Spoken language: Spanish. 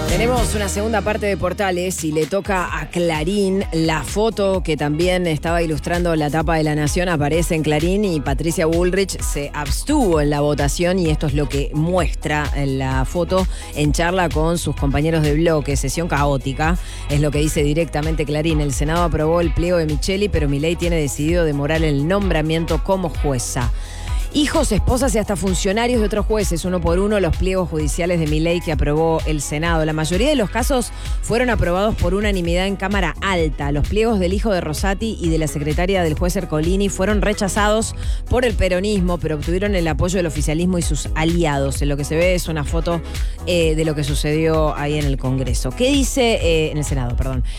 Tenemos una segunda parte de Portales y le toca a Clarín. La foto que también estaba ilustrando la tapa de La Nación aparece en Clarín y Patricia Bullrich se abstuvo en la votación y esto es lo que muestra en la foto en charla con sus compañeros de bloque. Sesión caótica, es lo que dice directamente Clarín. El Senado aprobó el pliego de Micheli, pero Milei tiene decidido demorar el nombramiento como jueza. Hijos, esposas y hasta funcionarios de otros jueces, uno por uno, los pliegos judiciales de Milei que aprobó el Senado. La mayoría de los casos fueron aprobados por unanimidad en Cámara Alta. Los pliegos del hijo de Rosati y de la secretaria del juez Ercolini fueron rechazados por el peronismo, pero obtuvieron el apoyo del oficialismo y sus aliados. En lo que se ve es una foto de lo que sucedió ahí en el Congreso. ¿Qué dice, en el Senado, perdón?